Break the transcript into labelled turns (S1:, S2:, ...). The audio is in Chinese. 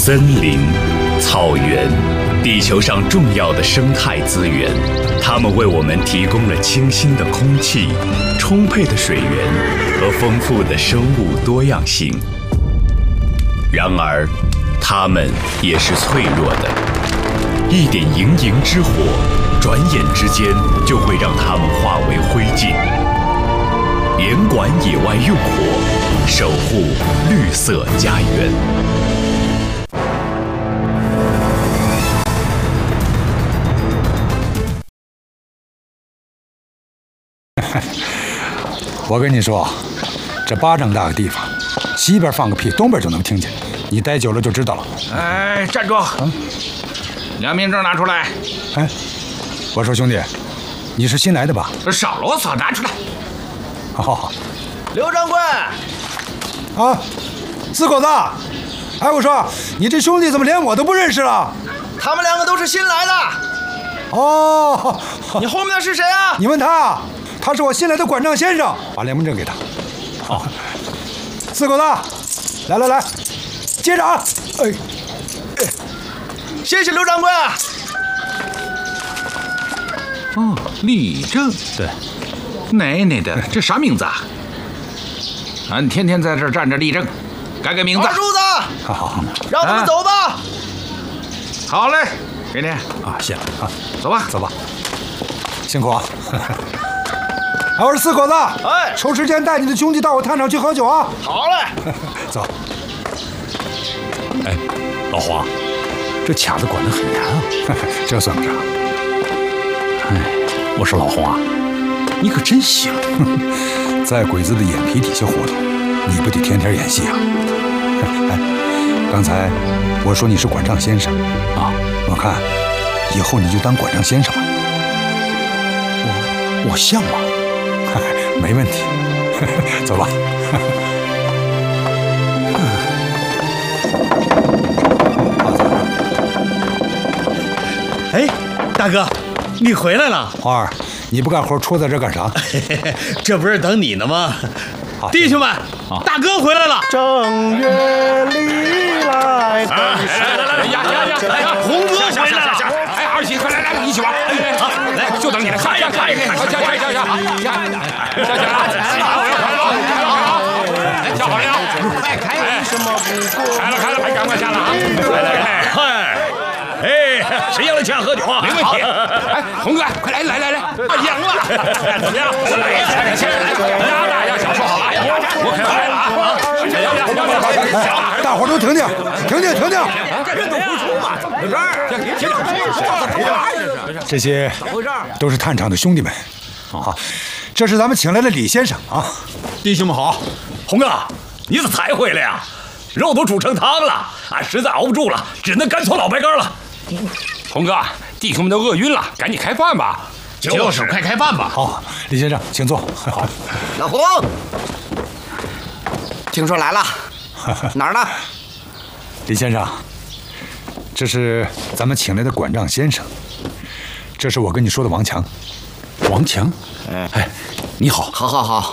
S1: 森林、草原，地球上重要的生态资源，它们为我们提供了清新的空气、充沛的水源和丰富的生物多样性。然而，它们也是脆弱的，一点营营之火，转眼之间就会让它们化为灰烬。联管野外用火，守护绿色家园。
S2: 我跟你说，这巴掌大个地方，西边放个屁，东边就能听见。你待久了就知道了。
S3: 哎，站住！良民证拿出来。
S2: 哎，我说兄弟，你是新来的吧？
S3: 少啰嗦，拿出来。
S2: 好。
S4: 刘掌柜。
S2: 啊，四狗子。哎，我说你这兄弟怎么连我都不认识了？
S4: 他们两个都是新来的。
S2: 哦，
S4: 你后面的是谁啊？
S2: 你问他。他是我新来的管账先生，把联盟证给他。好，四狗子，来，接着啊！哎，
S4: 谢谢刘掌柜。
S3: 哦，立正。对，奶奶的，这啥名字啊？俺天天在这儿站着立正，改名字。
S4: 二柱子，
S2: 好，
S4: 让他们走吧。
S3: 好嘞，给你啊，
S2: 谢了啊，
S3: 走吧，
S2: 辛苦啊。我是四狗子，
S4: 哎，
S2: 抽时间带你的兄弟到我探场去喝酒啊！
S4: 好嘞，
S2: 走。
S5: 哎，老黄，这卡子管得很严啊，
S2: 这算不啥。
S5: 哎，我说老黄啊，你可真行，
S2: 在鬼子的眼皮底下活动，你不得天天演戏啊？哎，刚才我说你是管账先生啊，我看以后你就当管账先生吧。
S5: 我像吗？
S2: 没问题，走吧。
S6: 哎，大哥，你回来了。
S2: 花儿，你不干活戳在这干啥？
S6: 这不是等你呢吗？弟兄们，大哥回来了。
S4: 正月里来，
S6: 来，红哥回来了。
S3: 哎，二喜，快来，一起玩。来，就等你了，下，小好了，
S4: 快开什么不过？
S3: 开了，赶快下了啊！来，
S6: 哎，谁要请喝酒啊？
S3: 没问题。哎，红哥，快来，赢了，怎么样？来，大要小说好了，我可要来了啊！
S2: 大伙都停停！
S4: 认赌服输嘛？怎么回事？
S2: 这些都是探场的兄弟们，这是咱们请来的李先生啊。
S5: 弟兄们好，红哥，你怎么才回来呀？肉都煮成汤了，俺实在熬不住了，只能干搓老白干了。
S3: 红哥，弟兄们都饿晕了，赶紧开饭吧。
S6: 就是快开饭吧。
S2: 好，李先生，请坐。好，
S4: 老胡，听说来了，哪儿呢？
S2: 李先生，这是咱们请来的管账先生，这是我跟你说的王强。
S5: 王强，哎，你好。
S4: 好，